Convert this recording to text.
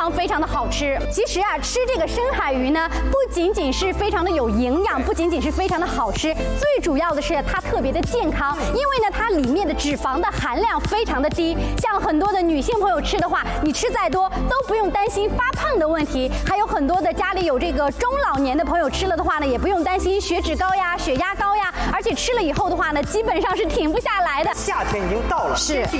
常非常的好吃。其实啊，吃这个深海鱼呢，不仅仅是非常的有营养，不仅仅是非常的好吃，最主要的是它特别的健康，因为呢，它里面的脂肪的含量非常的低。像很多的女性朋友吃的话，你吃再多都不用担心发胖的问题。还有很多的家里有这个中老年的朋友吃了的话呢，也不用担心血脂高呀、血压高呀，而且吃了以后的话呢，基本上是停不下来的。 夏天已经到了， 是。